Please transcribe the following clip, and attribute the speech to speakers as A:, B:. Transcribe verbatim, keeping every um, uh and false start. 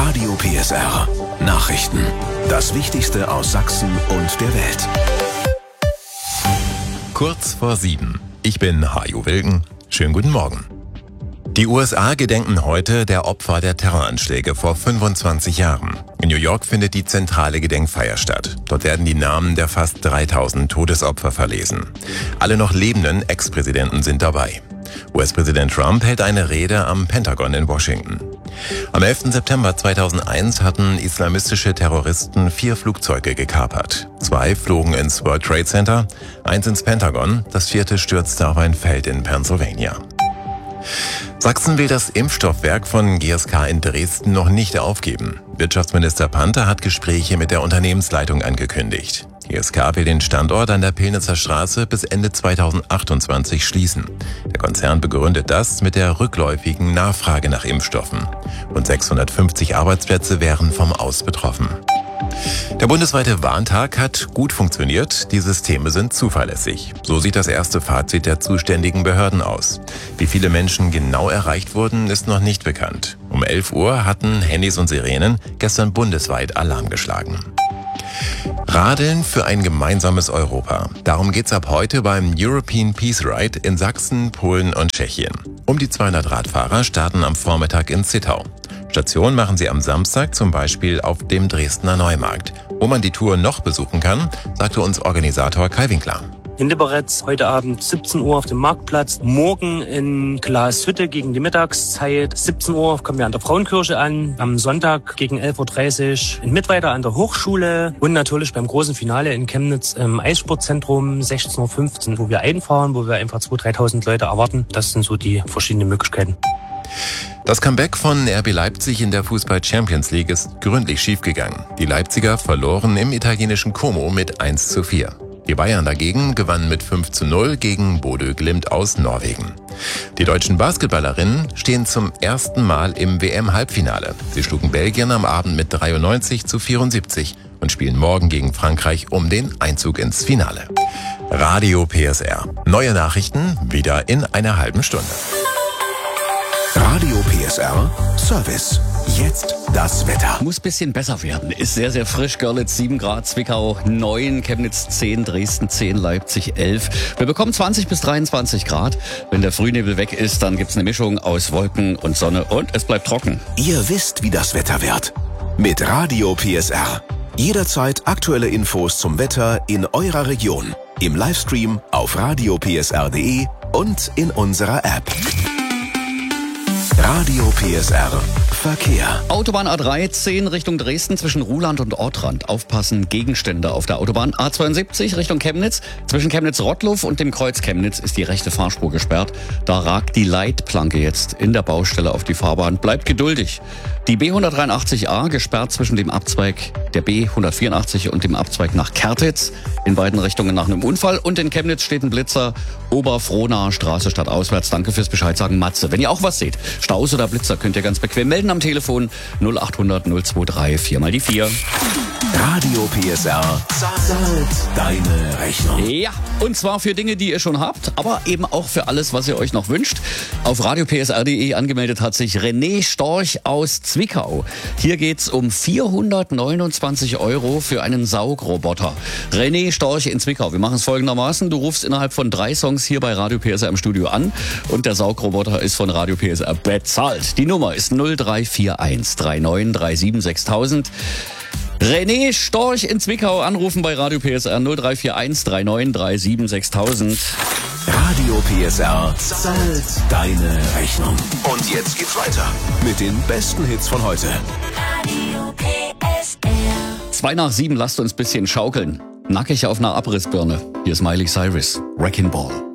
A: Radio P S R. Nachrichten. Das Wichtigste aus Sachsen und der Welt.
B: Kurz vor sieben. Ich bin Hajo Wilken. Schönen guten Morgen. Die U S A gedenken heute der Opfer der Terroranschläge vor fünfundzwanzig Jahren. In New York findet die zentrale Gedenkfeier statt. Dort werden die Namen der fast dreitausend Todesopfer verlesen. Alle noch lebenden Ex-Präsidenten sind dabei. U S-Präsident Trump hält eine Rede am Pentagon in Washington. Am elften September zweitausendeins hatten islamistische Terroristen vier Flugzeuge gekapert. Zwei flogen ins World Trade Center, eins ins Pentagon, das vierte stürzte auf ein Feld in Pennsylvania. Sachsen will das Impfstoffwerk von G S K in Dresden noch nicht aufgeben. Wirtschaftsminister Panther hat Gespräche mit der Unternehmensleitung angekündigt. G S K will den Standort an der Pillnitzer Straße bis Ende zweitausendachtundzwanzig schließen. Der Konzern begründet das mit der rückläufigen Nachfrage nach Impfstoffen. Rund sechshundertfünfzig Arbeitsplätze wären vom Aus betroffen. Der bundesweite Warntag hat gut funktioniert, die Systeme sind zuverlässig. So sieht das erste Fazit der zuständigen Behörden aus. Wie viele Menschen genau erreicht wurden, ist noch nicht bekannt. Um elf Uhr hatten Handys und Sirenen gestern bundesweit Alarm geschlagen. Radeln für ein gemeinsames Europa. Darum geht's ab heute beim European Peace Ride in Sachsen, Polen und Tschechien. Um die zweihundert Radfahrer starten am Vormittag in Zittau. Station machen sie am Samstag zum Beispiel auf dem Dresdner Neumarkt. Wo man die Tour noch besuchen kann, sagte uns Organisator Kai Winkler.
C: In Liberec heute Abend siebzehn Uhr auf dem Marktplatz, morgen in Glashütte gegen die Mittagszeit, siebzehn Uhr kommen wir an der Frauenkirche an, am Sonntag gegen elf Uhr dreißig in Mittweida an der Hochschule und natürlich beim großen Finale in Chemnitz im Eissportzentrum sechzehn Uhr fünfzehn, wo wir einfahren, wo wir einfach zweitausend, dreitausend Leute erwarten. Das sind so die verschiedenen Möglichkeiten.
B: Das Comeback von R B Leipzig in der Fußball-Champions League ist gründlich schiefgegangen. Die Leipziger verloren im italienischen Como mit eins zu vier. Die Bayern dagegen gewannen mit fünf zu null gegen Bodø Glimt aus Norwegen. Die deutschen Basketballerinnen stehen zum ersten Mal im W M-Halbfinale. Sie schlugen Belgien am Abend mit dreiundneunzig zu vierundsiebzig und spielen morgen gegen Frankreich um den Einzug ins Finale. Radio P S R. Neue Nachrichten wieder in einer halben Stunde.
A: Radio P S R Service. Jetzt das Wetter.
D: Muss ein bisschen besser werden. Ist sehr, sehr frisch. Görlitz sieben Grad, Zwickau neun, Chemnitz zehn, Dresden zehn, Leipzig elf. Wir bekommen zwanzig bis dreiundzwanzig Grad. Wenn der Frühnebel weg ist, dann gibt's eine Mischung aus Wolken und Sonne und es bleibt trocken.
A: Ihr wisst, wie das Wetter wird. Mit Radio P S R. Jederzeit aktuelle Infos zum Wetter in eurer Region. Im Livestream auf radio p s r punkt d e und in unserer App. Radio P S R Verkehr.
D: Autobahn A drei, zehn Richtung Dresden zwischen Ruhland und Ortrand. Aufpassen, Gegenstände auf der Autobahn. A zweiundsiebzig Richtung Chemnitz. Zwischen Chemnitz-Rottluff und dem Kreuz Chemnitz ist die rechte Fahrspur gesperrt. Da ragt die Leitplanke jetzt in der Baustelle auf die Fahrbahn. Bleibt geduldig. Die B hundertdreiundachtzig A gesperrt zwischen dem Abzweig der B hundertvierundachtzig und dem Abzweig nach Kertitz. In beiden Richtungen nach einem Unfall. Und in Chemnitz steht ein Blitzer. Oberfrohnaher Straße stadtauswärts. Danke fürs Bescheid sagen, Matze. Wenn ihr auch was seht, Staus oder Blitzer, könnt ihr ganz bequem melden am Telefon null acht hundert null zwei drei vier mal die vier.
A: Radio P S R zahlt deine Rechnung.
D: Ja, und zwar für Dinge, die ihr schon habt, aber eben auch für alles, was ihr euch noch wünscht. Auf radio p s r punkt d e angemeldet hat sich René Storch aus Zwickau. Hier geht's um vierhundertneunundzwanzig Euro für einen Saugroboter. René Storch in Zwickau. Wir machen es folgendermaßen. Du rufst innerhalb von drei Songs hier bei Radio P S R im Studio an und der Saugroboter ist von Radio P S R bezahlt. Die Nummer ist null drei vier eins drei neun drei sieben sechstausend. René Storch in Zwickau anrufen bei Radio P S R null drei vier eins drei neun drei sieben sechstausend.
A: Radio P S R zahlt deine Rechnung. Und jetzt geht's weiter mit den besten Hits von heute.
E: Radio P S R.
D: Zwei nach sieben, lasst uns ein bisschen schaukeln. Nackig auf einer Abrissbirne. Hier ist Miley Cyrus, Wrecking Ball.